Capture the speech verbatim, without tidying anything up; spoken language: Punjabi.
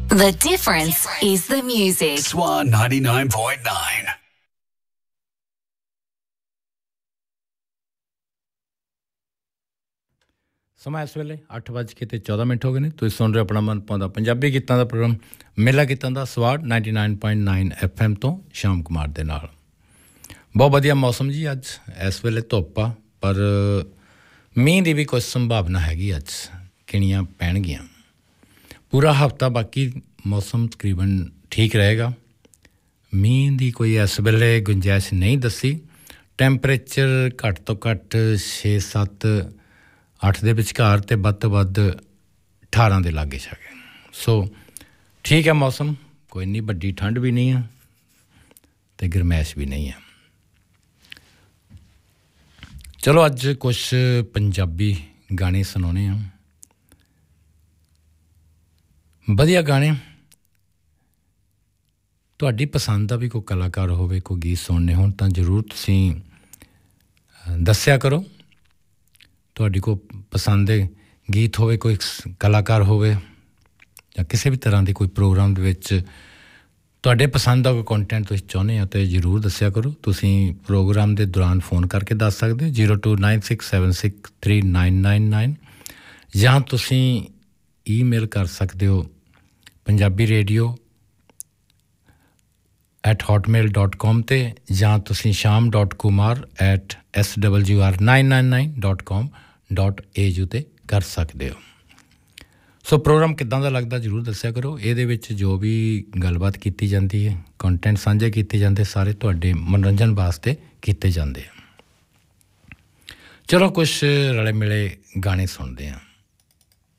The difference is the music. Swan ninety-nine point nine. ਸਮਾਂ ਇਸ ਵੇਲੇ ਅੱਠ ਵੱਜ ਕੇ ਤੇ ਚੌਦਾਂ ਮਿੰਟ ਹੋ ਗਏ ਨੇ। ਤੁਸੀਂ ਸੁਣ ਰਹੇ ਆਪਣਾ ਮਨਪਸੰਦ ਪੰਜਾਬੀ ਗੀਤਾਂ ਦਾ ਪ੍ਰੋਗਰਾਮ ਮੇਲਾ ਗੀਤਾਂ ਦਾ ਸਵਾਦ ninety-nine point nine F M ਤੋਂ ਸ਼ਾਮ ਕੁਮਾਰ ਦੇ ਨਾਲ। ਬਹੁਤ ਵਧੀਆ ਮੌਸਮ ਜੀ ਅੱਜ ਇਸ ਵੇਲੇ ਧੁੱਪ ਆ, ਪਰ ਮੀਂਹ ਦੀ ਵੀ ਕੁਝ ਸੰਭਾਵਨਾ ਹੈਗੀ। ਅੱਜ ਕਿਣੀਆਂ ਪੈਣਗੀਆਂ। ਪੂਰਾ ਹਫ਼ਤਾ ਬਾਕੀ ਮੌਸਮ ਤਕਰੀਬਨ ਠੀਕ ਰਹੇਗਾ। ਮੀਂਹ ਦੀ ਕੋਈ ਇਸ ਵੇਲੇ ਗੁੰਜਾਇਸ਼ ਨਹੀਂ ਦੱਸੀ। ਟੈਂਪਰੇਚਰ ਘੱਟ ਤੋਂ ਘੱਟ ਛੇ ਸੱਤ ਅੱਠ ਦੇ ਵਿਚਕਾਰ ਅਤੇ ਵੱਧ ਤੋਂ ਵੱਧ ਅਠਾਰਾਂ ਦੇ ਲਾਗੇ ਛਾਗੇ। ਸੋ ਠੀਕ ਹੈ ਮੌਸਮ, ਕੋਈ ਇੰਨੀ ਵੱਡੀ ਠੰਡ ਵੀ ਨਹੀਂ ਹੈ ਅਤੇ ਗਰਮੈਸ਼ ਵੀ ਨਹੀਂ ਹੈ। ਚਲੋ ਅੱਜ ਕੁਛ ਪੰਜਾਬੀ ਗਾਣੇ ਸੁਣਾਉਣੇ ਆ, ਵਧੀਆ ਗਾਣੇ। ਤੁਹਾਡੀ ਪਸੰਦ ਦਾ ਵੀ ਕੋਈ ਕਲਾਕਾਰ ਹੋਵੇ, ਕੋਈ ਗੀਤ ਸੁਣਨੇ ਹੋਣ ਤਾਂ ਜ਼ਰੂਰ ਤੁਸੀਂ ਦੱਸਿਆ ਕਰੋ। ਤੁਹਾਡੀ ਕੋਈ ਪਸੰਦ ਦੇ ਗੀਤ ਹੋਵੇ, ਕੋਈ ਕਲਾਕਾਰ ਹੋਵੇ ਜਾਂ ਕਿਸੇ ਵੀ ਤਰ੍ਹਾਂ ਦੀ ਕੋਈ ਪ੍ਰੋਗਰਾਮ ਦੇ ਵਿੱਚ ਤੁਹਾਡੇ ਪਸੰਦ ਦਾ ਕੋਈ ਕੰਟੈਂਟ ਤੁਸੀਂ ਚਾਹੁੰਦੇ ਹੋ ਤਾਂ ਜ਼ਰੂਰ ਦੱਸਿਆ ਕਰੋ। ਤੁਸੀਂ ਪ੍ਰੋਗਰਾਮ ਦੇ ਦੌਰਾਨ ਫੋਨ ਕਰਕੇ ਦੱਸ ਸਕਦੇ ਹੋ zero two nine six seven six three nine nine nine, ਜਾਂ ਤੁਸੀਂ ਈਮੇਲ ਕਰ ਸਕਦੇ ਹੋ Punjabi radio at ਹੌਟਮੇਲ dot com 'ਤੇ, ਜਾਂ ਤੁਸੀਂ ਸ਼ਾਮ dot Kumar at S double you are nine nine nine dot com dot A you 'ਤੇ ਕਰ ਸਕਦੇ ਹੋ। ਸੋ ਪ੍ਰੋਗਰਾਮ ਕਿੱਦਾਂ ਦਾ ਲੱਗਦਾ ਜ਼ਰੂਰ ਦੱਸਿਆ ਕਰੋ। ਇਹਦੇ ਵਿੱਚ ਜੋ ਵੀ ਗੱਲਬਾਤ ਕੀਤੀ ਜਾਂਦੀ ਹੈ, ਕੰਟੈਂਟ ਸਾਂਝੇ ਕੀਤੇ ਜਾਂਦੇ, ਸਾਰੇ ਤੁਹਾਡੇ ਮਨੋਰੰਜਨ ਵਾਸਤੇ ਕੀਤੇ ਜਾਂਦੇ ਆ। ਚਲੋ ਕੁਛ ਰਲੇ ਮਿਲੇ ਗਾਣੇ ਸੁਣਦੇ ਹਾਂ।